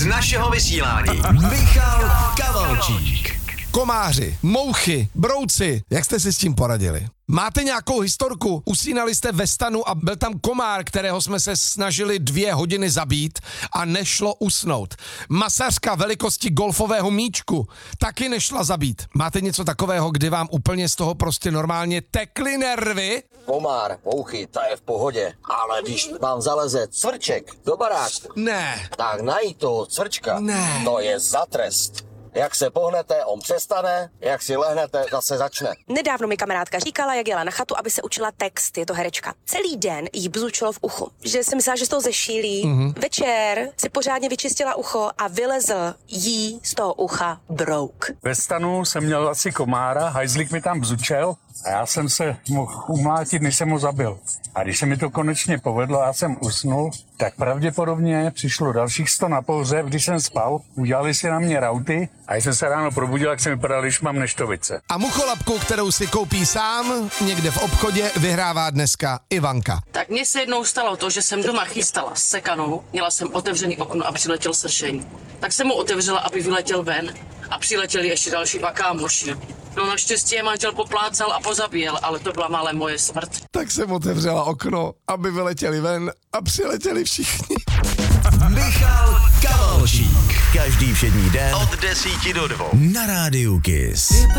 našeho vysílání. Michal Kavalčík. Komáři, mouchy, brouci, jak jste si s tím poradili? Máte nějakou historku? Usínali jste ve stanu a byl tam komár, kterého jsme se snažili 2 hodiny zabít a nešlo usnout. Masařka velikosti golfového míčku taky nešla zabít. Máte něco takového, kdy vám úplně z toho prostě normálně tekly nervy? Komár, mouchy, ta je v pohodě, ale když vám zaleze cvrček do baráku, Ne. tak najít toho cvrčka, Ne. to je za trest. Jak se pohnete, on přestane, jak si lehnete, zase začne. Nedávno mi kamarádka říkala, jak jela na chatu, aby se učila text, je to herečka. Celý den jí bzučilo v uchu, že si myslela, že z toho zešílí. Večer si pořádně vyčistila ucho a vylezl jí z toho ucha brouk. Ve stanu jsem měl asi komára, hajzlík mi tam bzučel a já jsem se mohl umlátit, než jsem ho zabil. A když se mi to konečně povedlo, já jsem usnul, tak pravděpodobně přišlo dalších 100 na pohřeb, když jsem spal, udělali si na mě rauty a když jsem se ráno probudil, jak jsem vypadal, když mám neštovice. A mucholapku, kterou si koupí sám někde v obchodě, vyhrává dneska Ivanka. Tak mně se jednou stalo to, že jsem doma chystala sekanou, měla jsem otevřený okno a přiletěl sršení. Tak jsem mu otevřela, aby vyletěl ven a přiletěli ještě další 2 kámoši. No naštěstí je manžel poplácal a pozabíjel, ale to byla málem moje smrt. Tak jsem otevřela okno, aby vyletěli ven a přiletěli všichni. Michal Kavalčík. Každý všední den od 10 do 2 na rádiu KISS.